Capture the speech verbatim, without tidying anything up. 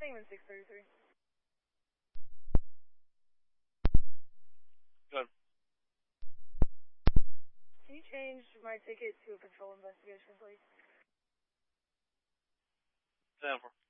Statement six thirty-three. Good. Can you change my ticket to a patrol investigation, please? ten four.